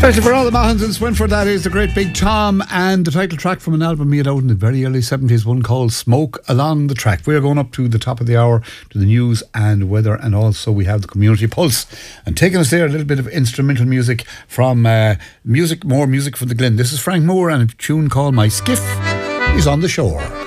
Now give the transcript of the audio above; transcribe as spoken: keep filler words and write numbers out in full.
Especially for all the Mahons in Swinford, that is the Great Big Tom, and the title track from an album made out in the very early seventies, one called Smoke Along the Track. We're going up to the top of the hour to the news and weather, and also we have the Community Pulse. And taking us there, a little bit of instrumental music from uh, music, more music from the Glen. This is Frank Moore and a tune called My Skiff is on the Shore.